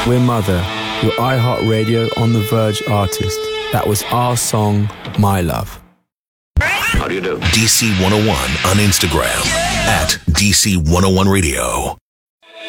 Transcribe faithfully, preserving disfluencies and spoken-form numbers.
We're Mother, your iHeartRadio On The Verge artist. That was our song, My Love. How do you do? D C one oh one on Instagram at D C one oh one Radio.